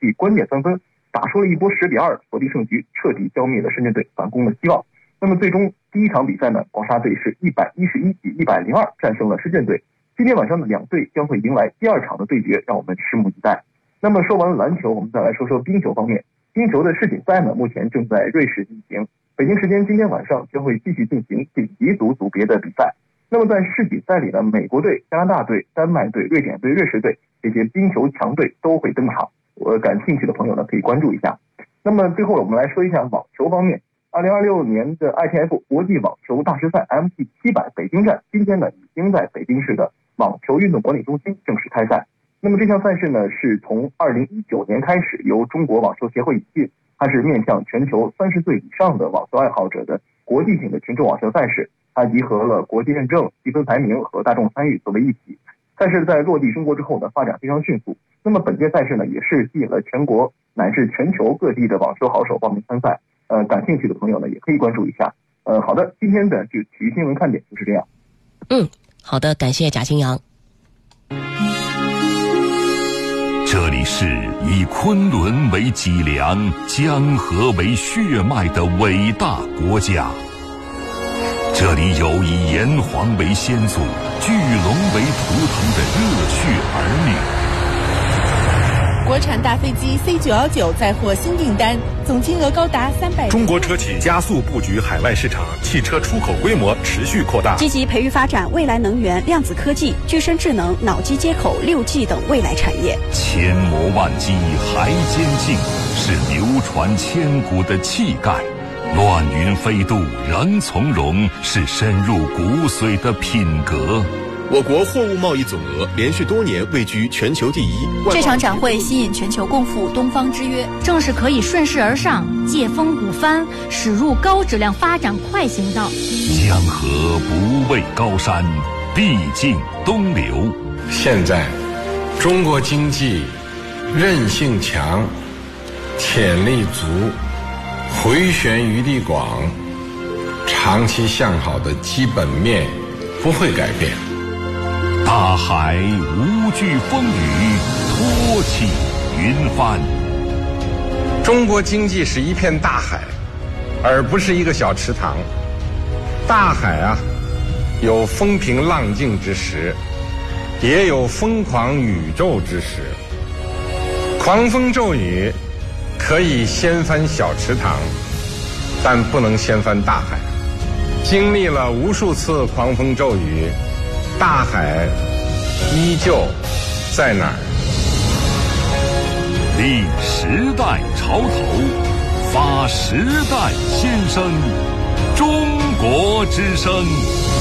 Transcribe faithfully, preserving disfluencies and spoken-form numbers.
戏关键三分，打出了一波十比二锁定胜局，彻底消灭了深圳队反攻的希望。那么最终第一场比赛呢，广沙队是一百一十一比一百零二战胜了深圳队。今天晚上的两队将会迎来第二场的对决，让我们拭目以待。那么说完了篮球，我们再来说说冰球方面。冰球的世锦赛呢，目前正在瑞士进行。北京时间今天晚上将会继续进行顶级组组别的比赛。那么在世锦赛里呢，美国队、加拿大队、丹麦队、瑞典队、瑞士队这些冰球强队都会登场。我感兴趣的朋友呢，可以关注一下。那么最后我们来说一下网球方面。二零二六年的 I T F 国际网球大师赛 M T 七百北京站今天呢已经在北京市的网球运动管理中心正式开赛。那么这项赛事呢是从二零一九年开始由中国网球协会引进，它是面向全球三十岁以上的网球爱好者的国际性的群众网球赛事，它集合了国际认证、积分排名和大众参与作为一体。赛事在落地中国之后呢，发展非常迅速。那么本届赛事呢也是吸引了全国乃至全球各地的网球好手报名参赛。呃，感兴趣的朋友呢，也可以关注一下。呃，好的，今天的就体育新闻看点就是这样。 嗯，好的，感谢贾清阳。 这里是以昆仑为脊梁、江河为血脉的伟大国家。这里有以炎黄为先祖、巨龙为图腾的热血儿女。 国产大飞机 C 九一九再获新订单，总金额高达三百。 中国车企加速布局海外市场，汽车出口规模持续扩大， 积极培育发展未来能源、量子科技、具身智能、脑机接口、六 G 等未来产业。 千磨万击还坚劲，是流传千古的气概；乱云飞渡仍从容，是深入骨髓的品格。 我国货物贸易总额连续多年位居全球第一。 这场展会吸引全球共赴东方之约，正是可以顺势而上，借风鼓帆，驶入高质量发展快行道。 江河不畏高山，必尽东流。 现在中国经济韧性强，潜力足，回旋余地广，长期向好的基本面不会改变。 大海无惧风雨，托起云帆。 中国经济是一片大海，而不是一个小池塘。大海啊，有风平浪静之时，也有疯狂宇宙之时。狂风骤雨可以掀翻小池塘，但不能掀翻大海。经历了无数次狂风骤雨，大海依旧在哪儿？ 立时代潮头，发时代先声，中国之声。